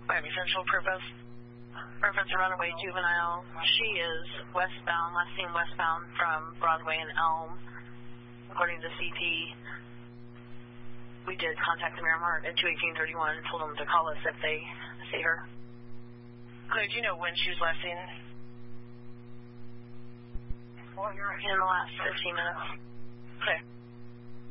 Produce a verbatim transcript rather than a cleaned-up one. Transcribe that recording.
Miami Central purpose. Purpose runaway juvenile. She is westbound, last seen westbound from Broadway and Elm. According to C T, we did contact the Miramar at two eighteen thirty-one and told them to call us if they see her. Claire, do you know when she was last seen? Well, you're in the last fifteen minutes. Okay.